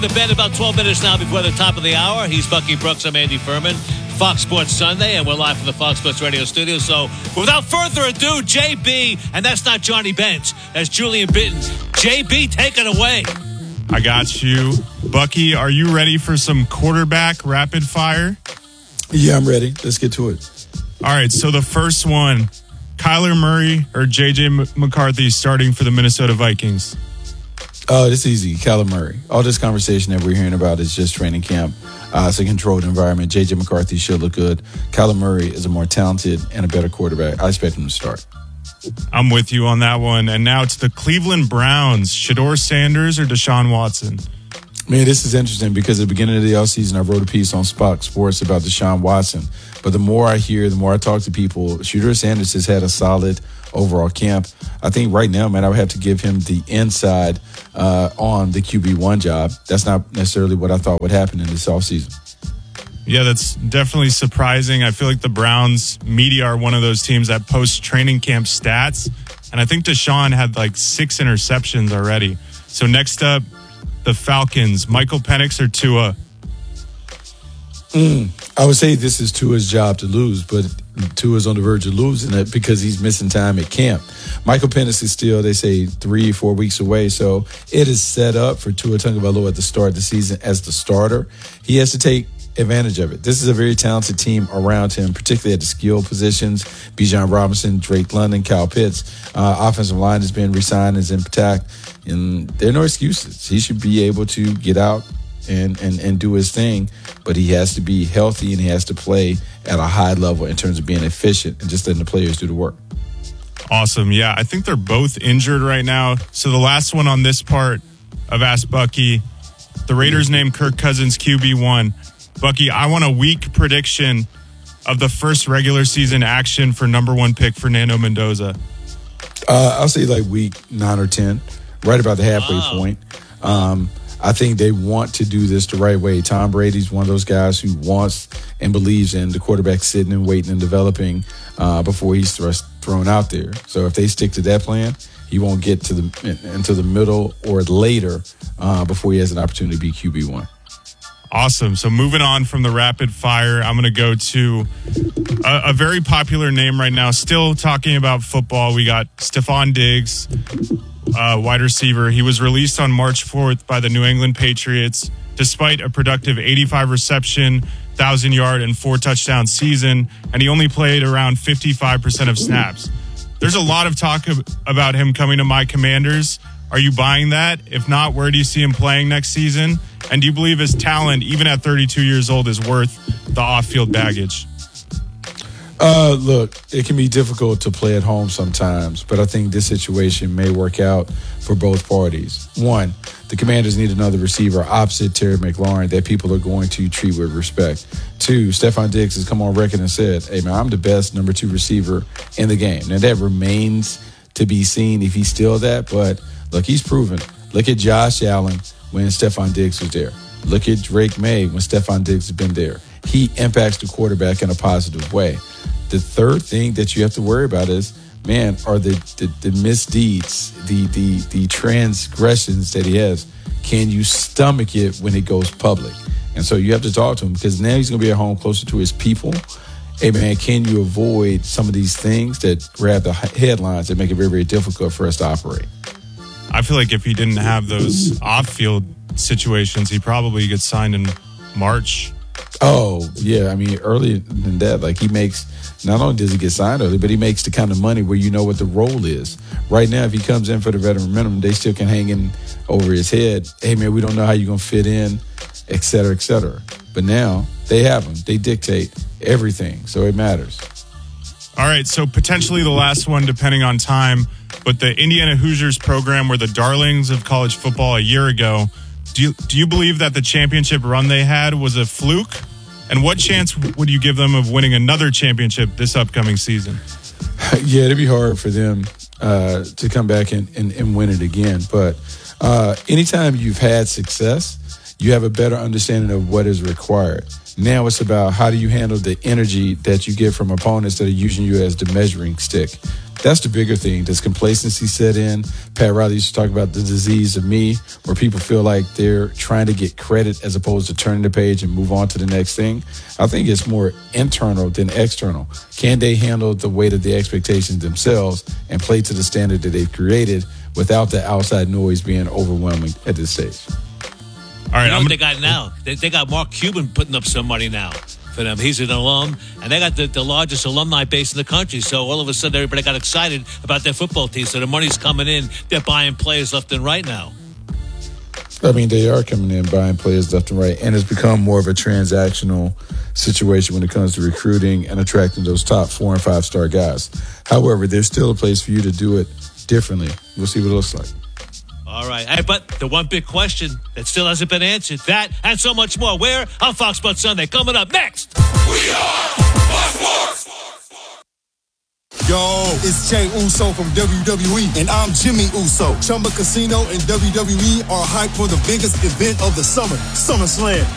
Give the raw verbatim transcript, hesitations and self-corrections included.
The bed about twelve minutes now before the top of the hour. He's Bucky Brooks. I'm Andy Furman. Fox Sports Sunday, and we're live from the Fox Sports Radio studio. So without further ado, J B, and that's not Johnny Bench, that's Julian Bitton. J B, take it away. I got you. Bucky, are you ready for some quarterback rapid fire? Yeah, I'm ready. Let's get to it. All right, so the first one, Kyler Murray or J J McCarthy starting for the Minnesota Vikings? Oh, this is easy. Kyler Murray. All this conversation that we're hearing about is just training camp. Uh, it's a controlled environment. J J McCarthy should look good. Kyler Murray is a more talented and a better quarterback. I expect him to start. I'm with you on that one. And now to the Cleveland Browns. Shedeur Sanders or Deshaun Watson? Man, this is interesting because at the beginning of the offseason, I wrote a piece on Fox Sports about Deshaun Watson. But the more I hear, the more I talk to people, Shedeur Sanders has had a solid overall camp. I think right now, man, I would have to give him the inside uh, on the Q B one job. That's not necessarily what I thought would happen in this offseason. Yeah, that's definitely surprising. I feel like the Browns media are one of those teams that post training camp stats. And I think Deshaun had like six interceptions already. So next up, the Falcons, Michael Penix or Tua? Mm, I would say this is Tua's job to lose, but Tua's on the verge of losing it because he's missing time at camp. Michael Penix is still, they say, three, four weeks away, so it is set up for Tua Tagovailoa at the start of the season as the starter. He has to take advantage of it. This is a very talented team around him, particularly at the skill positions. Bijan Robinson, Drake London, Kyle Pitts. Uh, offensive line has been re-signed, is intact, and there are no excuses. He should be able to get out and, and, and do his thing, but he has to be healthy and he has to play at a high level in terms of being efficient and just letting the players do the work. Awesome. Yeah, I think they're both injured right now. So the last one on this part of Ask Bucky, the Raiders named Kirk Cousins Q B one. Bucky, I want a week prediction of the first regular season action for number one pick Fernando Mendoza. Uh, I'll say like week nine or ten, right about the halfway wow. point. Um, I think they want to do this the right way. Tom Brady's one of those guys who wants and believes in the quarterback sitting and waiting and developing uh, before he's thrust, thrown out there. So if they stick to that plan, he won't get to the into the middle or later uh, before he has an opportunity to be Q B one. Awesome. So moving on from the rapid fire, I'm going to go to a, a very popular name right now. Still talking about football. We got Stephon Diggs, uh, wide receiver. He was released on March fourth by the New England Patriots, despite a productive eighty-five reception, one thousand yard, and four touchdown season, and he only played around fifty-five percent of snaps. There's a lot of talk of, about him coming to my Commanders. Are you buying that? If not, where do you see him playing next season? And do you believe his talent, even at thirty-two years old, is worth the off-field baggage? Uh, look, it can be difficult to play at home sometimes, but I think this situation may work out for both parties. One, the Commanders need another receiver opposite Terry McLaurin that people are going to treat with respect. Two, Stephon Diggs has come on record and said, hey, man, I'm the best number two receiver in the game. Now, that remains to be seen if he's still that, but look, he's proven. Look at Josh Allen when Stephon Diggs was there. Look at Drake May when Stephon Diggs has been there. He impacts the quarterback in a positive way. The third thing that you have to worry about is, man, are the, the, the misdeeds, the, the, the transgressions that he has, can you stomach it when it goes public? And so you have to talk to him because now he's going to be at home closer to his people. Hey, man, can you avoid some of these things that grab the headlines that make it very, very difficult for us to operate? I feel like if he didn't have those off-field situations, he probably gets signed in March. Oh, yeah. I mean, earlier than that, like he makes, not only does he get signed early, but he makes the kind of money where you know what the role is. Right now, if he comes in for the veteran minimum, they still can hang in over his head. Hey, man, we don't know how you're going to fit in, et cetera, et cetera. But now they have him. They dictate everything. So it matters. All right. So potentially the last one, depending on time. But the Indiana Hoosiers program were the darlings of college football a year ago. Do you, do you believe that the championship run they had was a fluke? And what chance would you give them of winning another championship this upcoming season? Yeah, it'd be hard for them uh, to come back and, and, and win it again. But uh, anytime you've had success, you have a better understanding of what is required. Now it's about how do you handle the energy that you get from opponents that are using you as the measuring stick. That's the bigger thing. Does complacency set in? Pat Riley used to talk about the disease of me, where people feel like they're trying to get credit as opposed to turning the page and move on to the next thing. I think it's more internal than external. Can they handle the weight of the expectations themselves and play to the standard that they've created without the outside noise being overwhelming at this stage? All right, you know I'm what gonna- they got now? They, they got Mark Cuban putting up some money now for them. He's an alum, and they got the, the largest alumni base in the country. So all of a sudden, everybody got excited about their football team. So the money's coming in. They're buying players left and right now. I mean, they are coming in buying players left and right, and it's become more of a transactional situation when it comes to recruiting and attracting those top four and five star guys. However, there's still a place for you to do it differently. We'll see what it looks like. All right. Hey, but the one big question that still hasn't been answered, that and so much more. Where? On Fox Sports Sunday. Coming up next. We are Fox Sports. Yo, it's Jay Uso from W W E, and I'm Jimmy Uso. Chumba Casino and W W E are hyped for the biggest event of the summer, SummerSlam.